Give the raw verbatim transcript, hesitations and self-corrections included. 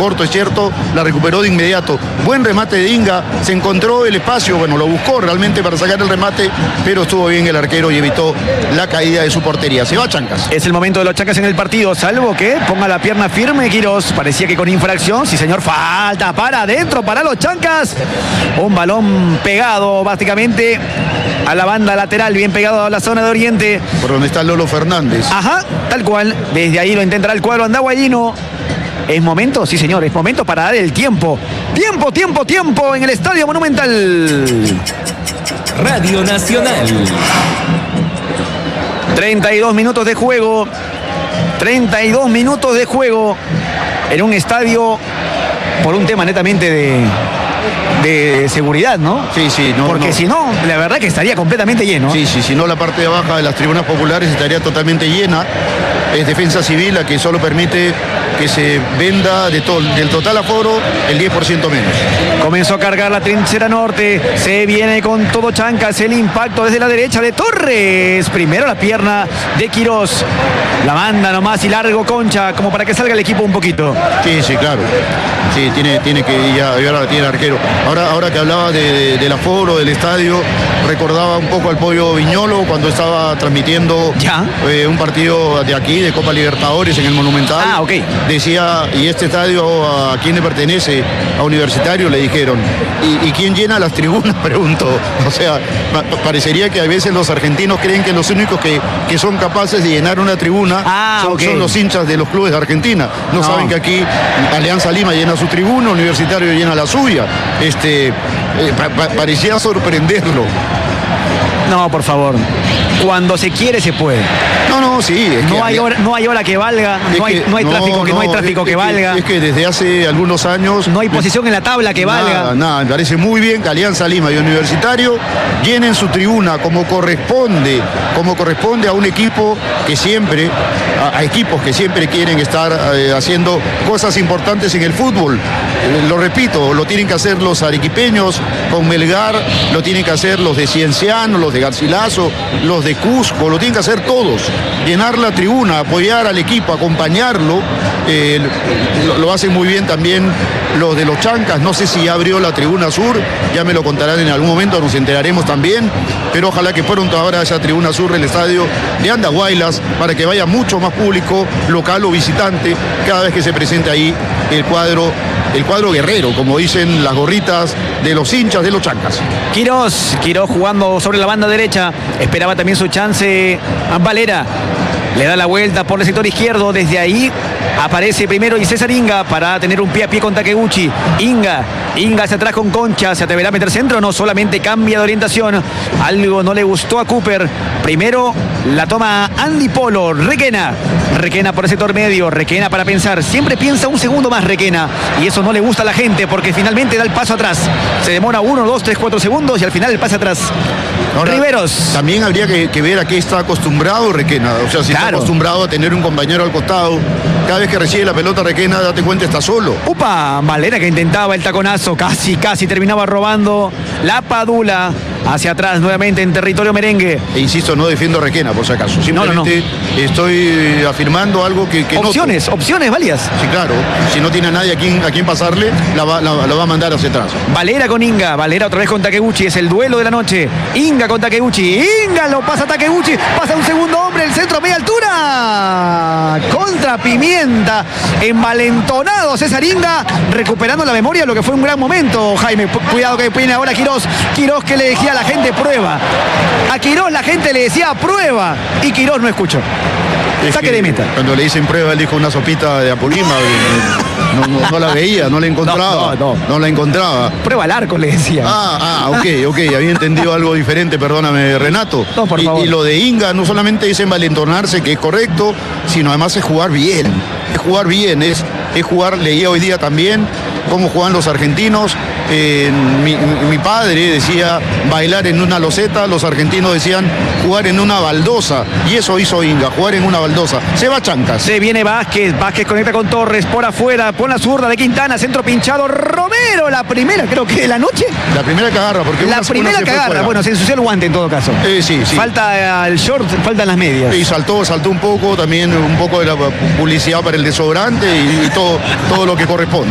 corto, es cierto, la recuperó de inmediato. Buen remate de Inga, se encontró el espacio, bueno, lo buscó realmente para sacar el remate, pero estuvo bien el arquero y evitó la caída de su portería. Se va Chancas. Es el momento de los Chancas en el partido, salvo que ponga la pierna firme Quirós. Parecía que con infracción, sí señor, falta para adentro para los Chancas. Un balón pegado básicamente a la banda lateral, bien pegado a la zona de Oriente. Por donde está Lolo Fernández. Ajá, tal cual. Desde ahí lo intentará el cuadro andahuayino. ¿Es momento? Sí, señor, es momento para dar el tiempo. Tiempo, tiempo, tiempo en el Estadio Monumental. Radio Nacional. treinta y dos minutos de juego. treinta y dos minutos de juego en un estadio por un tema netamente de... de seguridad, ¿no? Sí, sí. No, Porque no. si no, la verdad que estaría completamente lleno. Sí, sí, si no la parte de abajo de las tribunas populares estaría totalmente llena. Es Defensa Civil la que solo permite que se venda de todo, del total aforo el diez por ciento menos. Comenzó a cargar la trinchera norte, se viene con todo Chancas, el impacto desde la derecha de Torres. Primero la pierna de Quirós, la manda nomás y largo Concha, como para que salga el equipo un poquito. Sí, sí, claro. Sí, tiene, tiene que ya, y ahora tiene el arquero. Ahora, ahora que hablaba de, de, del aforo, del estadio, recordaba un poco al Pollo Viñolo cuando estaba transmitiendo ¿Ya? eh, un partido de aquí, de Copa Libertadores en el Monumental. Ah, ok. Decía, ¿y este estadio a quién le pertenece? A Universitario, le dijeron. ¿Y, y quién llena las tribunas? Preguntó. O sea, pa parecería que a veces los argentinos creen que los únicos que, que son capaces de llenar una tribuna ah, son, okay. son los hinchas de los clubes de Argentina. No, no saben que aquí Alianza Lima llena su tribuna, Universitario llena la suya. Este, eh, pa pa parecía sorprenderlo. No, por favor. Cuando se quiere, se puede. No, no, sí. Es no, que, hay hora, no hay hora que valga, no hay, que, no hay no, tráfico, que, no, no hay tráfico es, que es valga. Que, es que desde hace algunos años... No hay posición en la tabla que nada, valga. Nada, me parece muy bien que Alianza Lima y Universitario llenen su tribuna como corresponde, como corresponde a un equipo que siempre, a, a equipos que siempre quieren estar eh, haciendo cosas importantes en el fútbol. Eh, lo repito, lo tienen que hacer los arequipeños con Melgar, lo tienen que hacer los de Cienciano, los de Garcilaso, los de Cusco, lo tienen que hacer todos. Llenar la tribuna, apoyar al equipo, acompañarlo, eh, lo, lo hacen muy bien también los de los Chancas. No sé si ya abrió la tribuna sur, ya me lo contarán en algún momento, nos enteraremos también, pero ojalá que pronto abra esa tribuna sur del estadio de Andahuaylas para que vaya mucho más público, local o visitante, cada vez que se presente ahí el cuadro, el cuadro guerrero, como dicen las gorritas de los hinchas de los Chancas. Quirós, Quirós jugando sobre la banda derecha, esperaba también su chance a Valera. Le da la vuelta por el sector izquierdo, desde ahí aparece primero y César Inga para tener un pie a pie con Takeuchi. Inga, Inga hacia atrás con Concha, ¿se atreverá a meter centro? No, solamente cambia de orientación. Algo no le gustó a Cooper. Primero la toma Andy Polo, Requena. Requena por el sector medio, Requena para pensar. Siempre piensa un segundo más Requena y eso no le gusta a la gente porque finalmente da el paso atrás. Se demora uno, dos, tres, cuatro segundos y al final el pase atrás. Ahora, Riveros. También habría que, que ver a qué está acostumbrado Requena. O sea, si claro. está acostumbrado a tener un compañero al costado, cada vez que recibe la pelota Requena, date cuenta, está solo. Upa, Valera que intentaba el taconazo, casi, casi terminaba robando la Padula. Hacia atrás nuevamente en territorio merengue. E insisto, no defiendo a Requena, por si acaso. Simplemente no, no, no. estoy afirmando algo que, que opciones, noto. opciones válidas. Sí, claro. Si no tiene a nadie a quien, a quien pasarle, la va, la, la va a mandar hacia atrás. Valera con Inga, Valera otra vez con Takeuchi, es el duelo de la noche. Inga con Takeuchi, Inga lo pasa Takeuchi, pasa un segundo hombre, el centro a media altura. Contra Pimienta, envalentonado César Inga, recuperando la memoria, lo que fue un gran momento, Jaime. Cuidado que viene ahora Quirós, Quirós que le decía a la gente prueba. A Quirós la gente le decía prueba y Quirós no escuchó. Es Saque de meta. Cuando le dicen prueba, él dijo una sopita de Apolima. No, no, no la veía, no la encontraba. No, no, no. no la encontraba. Prueba al arco, le decía. Ah, ah, ok, ok. Había entendido algo diferente, perdóname, Renato. No, por y, favor. y lo de Inga no solamente es envalentonarse, que es correcto, sino además es jugar bien. Es jugar bien, es, es jugar, leía hoy día también cómo juegan los argentinos. Eh, mi, mi padre decía bailar en una loseta, los argentinos decían jugar en una baldosa, y eso hizo Inga, jugar en una baldosa. Se va Chancas. Se viene Vázquez, Vázquez conecta con Torres por afuera, por la zurda de Quintana, centro pinchado, Romero, la primera, creo que de la noche. La primera que agarra, porque la una, primera una que agarra, bueno, se ensució el guante en todo caso. Eh, sí, sí. Falta el short, faltan las medias. Y saltó, saltó un poco, también un poco de la publicidad para el desodorante y, y todo, todo lo que corresponde.